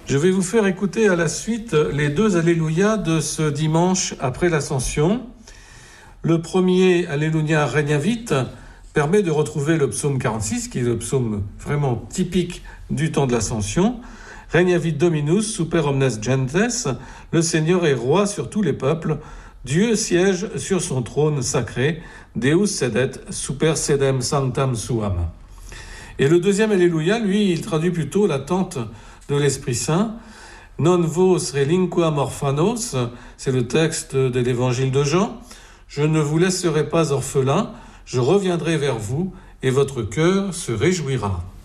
Je vais vous faire écouter à la suite les deux Alléluia de ce dimanche après l'Ascension. Le premier Alléluia Regnavit permet de retrouver le psaume 46, qui est le psaume vraiment typique du temps de l'Ascension. Regnavit Dominus super omnes gentes, le Seigneur est roi sur tous les peuples, Dieu siège sur son trône sacré, Deus sedet super sedem sanctam suam. Et le deuxième Alléluia, lui, il traduit plutôt l'attente de l'Esprit Saint. Non vos relinquam orphanos, c'est le texte de l'évangile de Jean. Je ne vous laisserai pas orphelins, je reviendrai vers vous et votre cœur se réjouira.